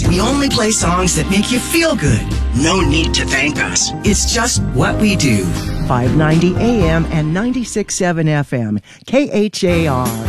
We only play songs that make you feel good. No need to thank us. It's just what we do. 590 AM and 96.7 FM. KHAR.